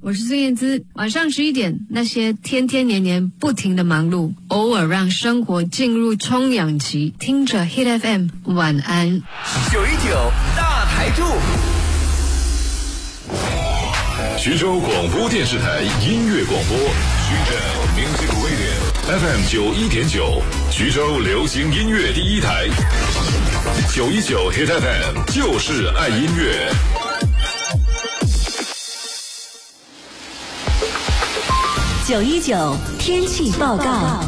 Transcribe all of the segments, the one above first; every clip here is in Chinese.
我是孙燕姿。晚上11点，那些天天年年不停的忙碌，偶尔让生活进入充氧期，听着 Hit FM 晚安。 919大台柱， 徐州广播电视台音乐广播，徐州 Music Radio FM 91.9，徐州流行音乐第一台，919 Hit FM 就是爱音乐。 919天气报告。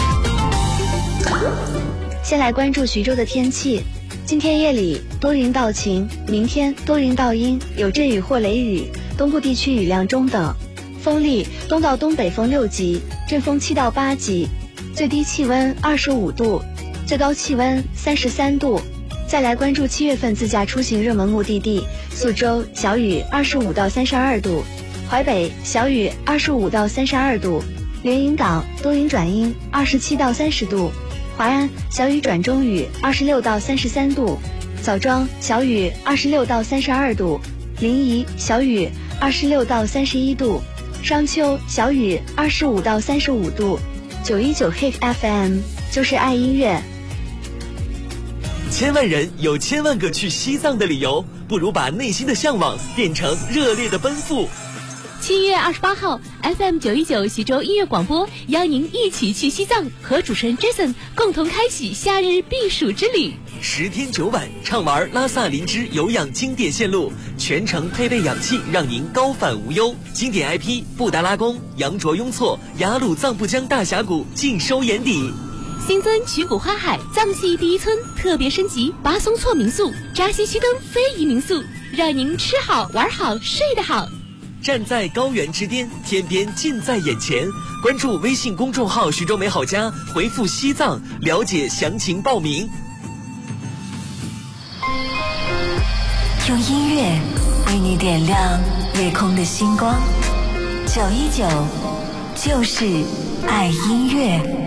先来关注徐州的天气。今天夜里多云到晴，明天多云到阴，有阵雨或雷雨，东部地区雨量中等，风力东到东北风6级，阵风7到8级，最低气温25度，最高气温33度。再来关注7月份自驾出行热门目的地，宿州小雨25到32度，淮北小雨25到32度，连云港多云转阴27到30度，淮安小雨转中雨26到33度，枣庄小雨26到32度，临沂小雨26到31度，商丘小雨25到35度。919 Hit FM 就是爱音乐。 千万人有千万个去西藏的理由，不如把内心的向往变成热烈的奔赴。 7月28号 FM 919徐州音乐广播邀您一起去西藏，和主持人 Jason 共同开启夏日避暑之旅。 10天9晚畅玩拉萨林芝有氧经典线路，全程配备氧气，让您高反无忧。经典 IP 布达拉宫、羊卓雍措、雅鲁藏布江大峡谷尽收眼底。 新增曲谷花海藏系第一村特别升级巴松措民宿、扎西须根非遗民宿，让您吃好玩好睡得好。 站在高原之巅，天边近在眼前。关注微信公众号徐州美好家，回复西藏了解详情报名。 用音乐为你点亮夜空的星光，919就是爱音乐。